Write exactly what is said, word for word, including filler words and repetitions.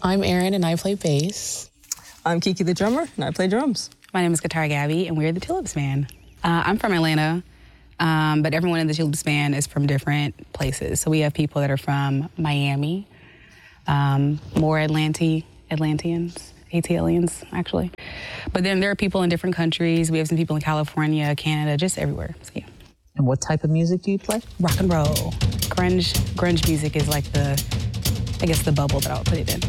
I'm Erin, and I play bass. I'm Kiki the drummer, and I play drums. My name is Guitar Gabby, and we're the Tulips Band. Uh, I'm from Atlanta, um, but everyone in the Tulips Band is from different places. So we have people that are from Miami, um, more Atlanti, Atlanteans, ATLians, actually. But then there are people in different countries. We have some people in California, Canada, just everywhere. So, yeah. And what type of music do you play? Rock and roll. Grunge, grunge music is like the, I guess, the bubble that I would put it in.